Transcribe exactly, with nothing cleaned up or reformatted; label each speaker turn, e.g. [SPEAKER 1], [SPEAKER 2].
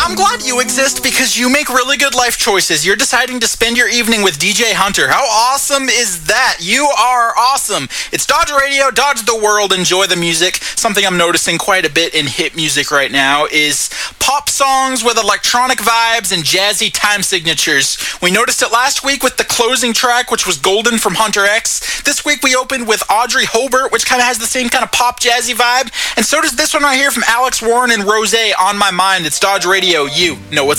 [SPEAKER 1] I'm glad you exist because you make really good life choices. You're deciding to spend your evening with D J Hunter. How awesome is that? You are awesome. It's Dodge Radio, Dodge the World, enjoy the music. Something I'm noticing quite a bit in hit music right now is pop songs with electronic vibes and jazzy time signatures. We noticed it last week with the closing track, which was Golden from Hunter X. This week we opened with Audrey Hobart, which kind of has the same kind of pop jazzy vibe. And so does this one right here from Alex Warren and Rosé, On My Mind. It's Dodge Radio. You know what's